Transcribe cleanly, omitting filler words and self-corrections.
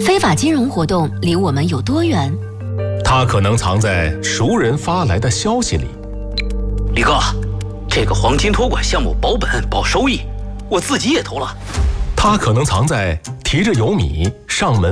非法金融活动离我们有多远？ 它可能藏在熟人发来的消息里。 李哥，这个黄金托管项目保本保收益，我自己也投了。 它可能藏在提着油米上门